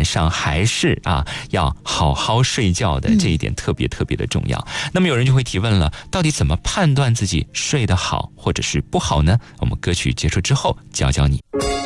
晚上还是要好好睡觉的，这一点特别特别的重要。那么有人就会提问了，到底怎么判断自己睡得好或者是不好呢？我们歌曲结束之后教教你。